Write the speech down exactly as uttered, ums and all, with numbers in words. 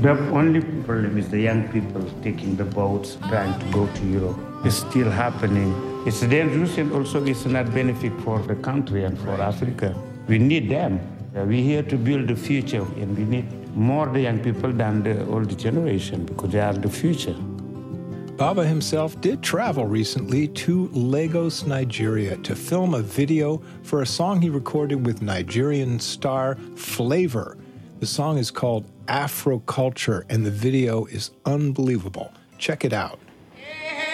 The only problem is the young people taking the boats, trying to go to Europe. It's still happening. It's dangerous and also it's not benefit for the country and for Africa. We need them. We're here to build the future, and we need more the young people than the older generation because they are the future. Baba himself did travel recently to Lagos, Nigeria, to film a video for a song he recorded with Nigerian star Flavor. The song is called Afro Culture, and the video is unbelievable. Check it out.